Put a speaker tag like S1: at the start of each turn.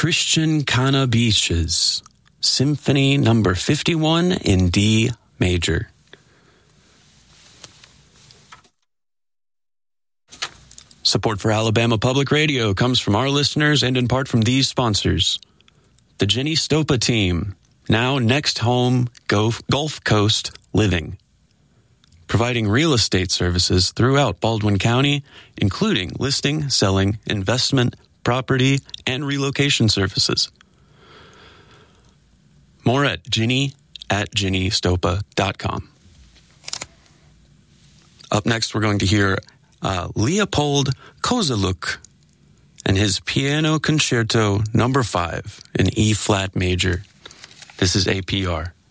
S1: Christian Canabeches, Symphony Number 51 in D major. Support for Alabama Public Radio comes from our listeners and in part from these sponsors. The Jenny Stopa Team, now Next Home Gulf Coast Living, providing real estate services throughout Baldwin County, including listing, selling, investment, property, and relocation services. More at jennystopa.com. Up next, we're going to hear Leopold Kozeluk and his Piano Concerto Number 5 in E-flat major. This is APR.